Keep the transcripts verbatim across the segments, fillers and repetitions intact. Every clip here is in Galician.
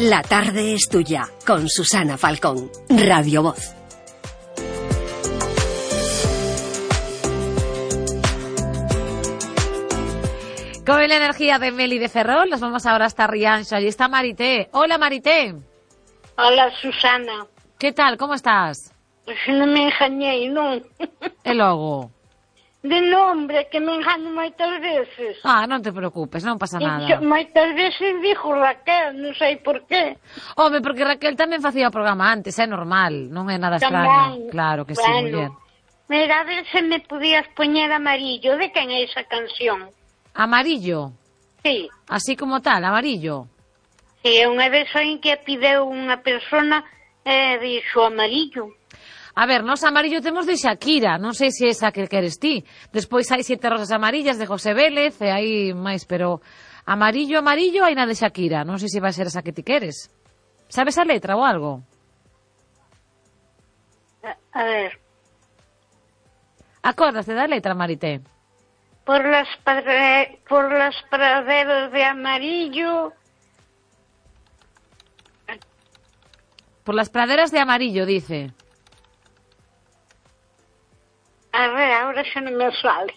La tarde es tuya, con Susana Falcón, Radio Voz. Con la energía de Meli de Ferrol, nos vamos ahora hasta Rianxo. Allí está Marité. Hola, Marité. Hola, Susana. ¿Qué tal? ¿Cómo estás? Pois non me engañei, non? E logo? De nombre, que me engano moitas veces. Ah, non te preocupes, non pasa nada. E moitas veces dixo Raquel, non sei por qué. Home, porque Raquel tamén facía o programa antes, é normal, non é nada Tamén, extraño. Claro que sí, bueno, muller. Mira, a ver se me podías poñer Amarillo. De quen é esa canción? Amarillo? Sí. Así como tal, amarillo? Sí, unha vez oín que a pideu unha persona e eh, dixo Amarillo. A ver, nós amarillo temos de Shakira, non sei se esa que queres ti. Despois hai Siete Rosas Amarillas de José Vélez e hai máis, pero amarillo, amarillo hai na de Shakira. Non sei se vai ser esa que ti queres. Sabes a letra ou algo? A, a ver. Acórdate da letra, Marité? Por las, padre, por las praderas de amarillo. Por las praderas de amarillo, dice. A ver, ahora xa non me sale.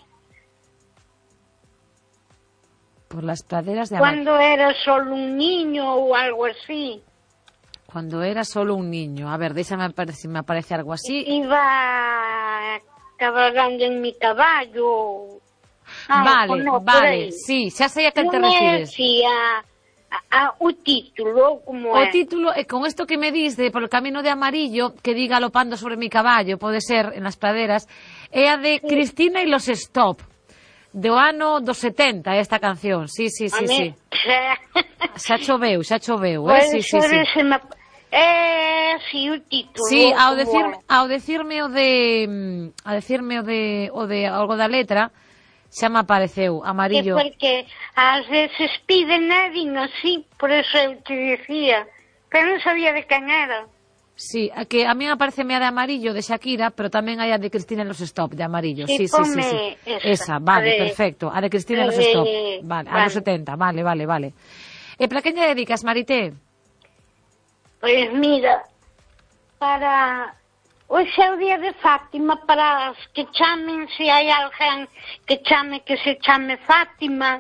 Por las praderas de amarillo. Cuando era solo un niño ou algo así. Cuando era solo un niño. A ver, déxame ver se me aparece algo así. Iba cabalgando en mi caballo. Ah, vale, no, vale, sí, xa sei a que te refires. Sí, a, a, a, o título, como o é? título, e con isto que me dis de Por el camino de amarillo, que di galopando sobre mi caballo, pode ser, en las praderas, é a de sí. Cristina y los Stop, do ano dos setenta, esta canción, sí, sí, sí, sí. Xa choveu, xa choveu, eh, sí, sí, sí. Se me... Eh, sí, o título. Sí, ao, decir, ao decirme o de, a decirme o de, o de algo da letra, xa me apareceu, amarillo. Que porque ás veces piden a din así, por eso eu te dicía, pero non sabía de quen era. Sí, a que a mí me aparece a de amarillo de Shakira, pero tamén hai a de Cristina en los Stop de amarillo. Sí, sí, sí, sí, sí. Esa, esa, vale, de, perfecto. A de Cristina en los de, Stop. Vale, vale, a los setenta, vale, vale, vale. E para quen lle dedicas, Marité? Pois mira, para... Hoxe é o día de Fátima, para as que chamen, se hai alguén que chame, que se chame Fátima.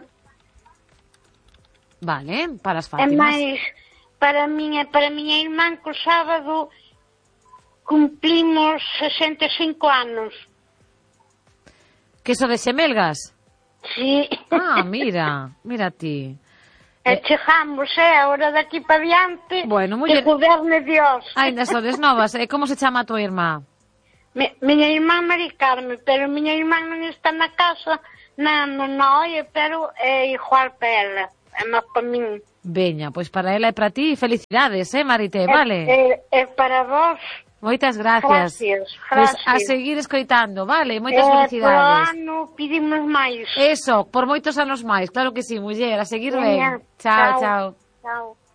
Vale, para as Fátimas. E máis, para miña, para miña irmán, co sábado cumplimos sesenta e cinco anos. Que so de Xemelgas? Sí. Ah, mira, mira ti. E chegamos, eh, ahora daqui para diante, bueno, que goberne Dios. Ainda sodes novas, e como se chama a tua irmá? Me, miña irmá Mari Carmen, pero miña irmá non está na casa, na, na, na olla, pero é igual para ela, é máis para min. Veña, pois para ela e para ti, felicidades, eh, Marité, vale? É, é, é para vos. Moitas gracias. Gracias, gracias. Pues a seguir escoitando, vale? Moitas eh, felicidades. Por ano pedimos máis. Eso, por moitos anos máis, claro que sí, muller, a seguir ben. Chao, chao. Chao.